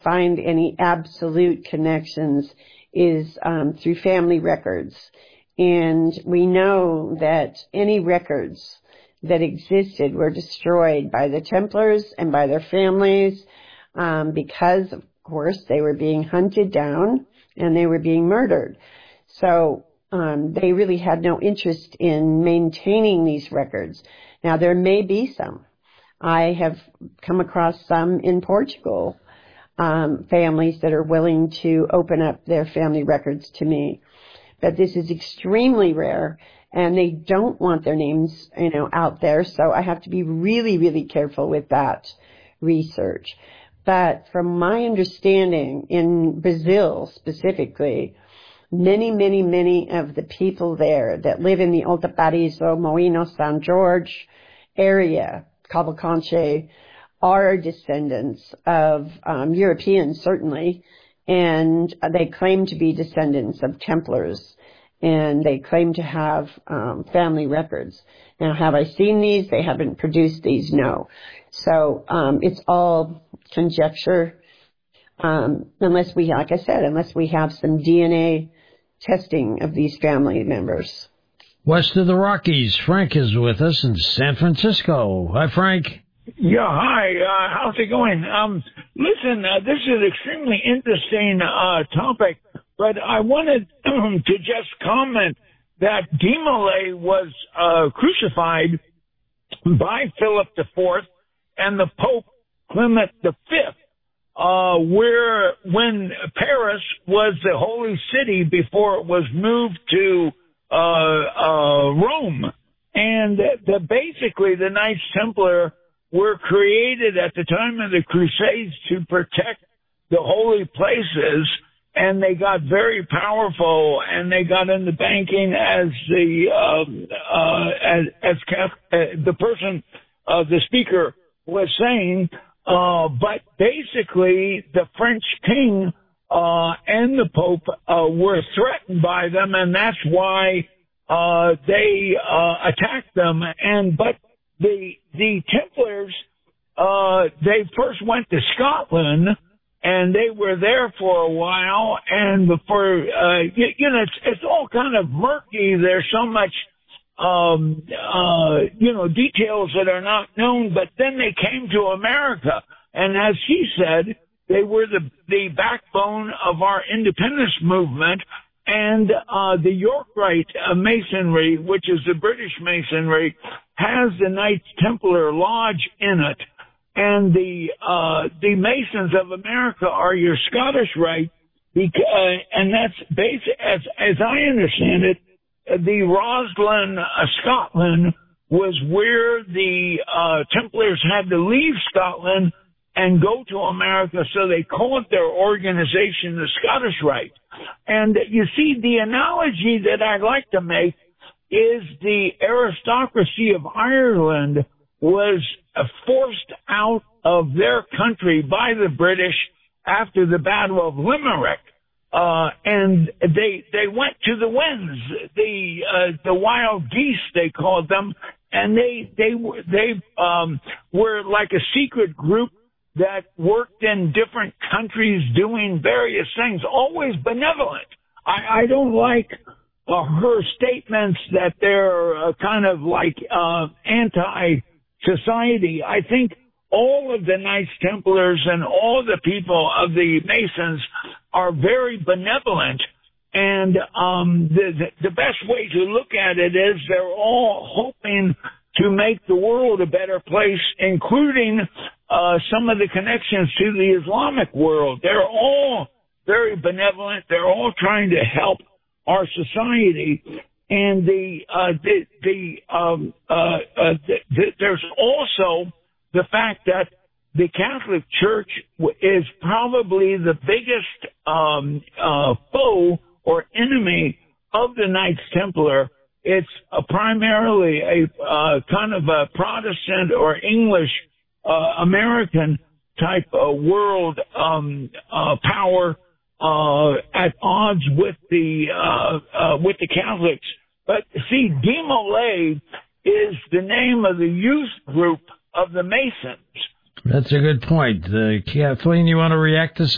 find any absolute connections is through family records. And we know that any records that existed were destroyed by the Templars and by their families because, of course, they were being hunted down and they were being murdered. So they really had no interest in maintaining these records. Now, there may be some. I have come across some in Portugal, families that are willing to open up their family records to me. But this is extremely rare, and they don't want their names, out there. So I have to be really, really careful with that research. But from my understanding, in Brazil specifically, many of the people there that live in the Alto Paraíso, Moinho, São Jorge area, Cavalcante, are descendants of Europeans, certainly, and they claim to be descendants of Templars, and they claim to have family records. Now, have I seen these? They haven't produced these, no. So it's all conjecture, unless we have some DNA testing of these family members. West of the Rockies, Frank is with us in San Francisco. Hi, Frank. Yeah, hi. How's it going? Listen, this is an extremely interesting topic, but I wanted to just comment that de Molay was crucified by Philip IV and the Pope Clement V, when Paris was the holy city before it was moved to Rome. And basically the Knights Templar were created at the time of the Crusades to protect the holy places, and they got very powerful, and they got into banking as the speaker was saying. But basically, the French king and the Pope were threatened by them, and that's why they attacked them. But the Templars, they first went to Scotland, and they were there for a while. And before, it's all kind of murky. There's so much, details that are not known. But then they came to America, and as she said, they were the backbone of our independence movement. And the Yorkite Masonry, which is the British Masonry, has the Knights Templar Lodge in it. And the Masons of America are your Scottish Rite, and that's as I understand it, the Roslin, Scotland, was where the Templars had to leave Scotland and go to America, so they called their organization the Scottish Rite. And you see, the analogy that I like to make is the aristocracy of Ireland was forced out of their country by the British after the Battle of Limerick. And they went to the winds, the wild geese, they called them, and they were like a secret group that worked in different countries doing various things, always benevolent. I don't like her statements that they're kind of like anti-society. I think all of the Knights Templars and all the people of the Masons are very benevolent. And the best way to look at it is they're all hoping to make the world a better place, including some of the connections to the Islamic world. They're all very benevolent. They're all trying to help our society. And there's also the fact that the Catholic Church is probably the biggest foe or enemy of the Knights Templar. It's primarily a kind of a Protestant or English American type of world power at odds with the Catholics. But see, de Molay is the name of the youth group of the Masons. That's a good point. Kathleen, you want to react to